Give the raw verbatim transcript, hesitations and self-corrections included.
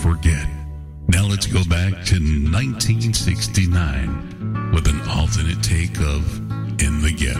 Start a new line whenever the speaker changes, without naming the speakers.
forget. Now let's go back to nineteen sixty-nine with an alternate take of In the Ghetto.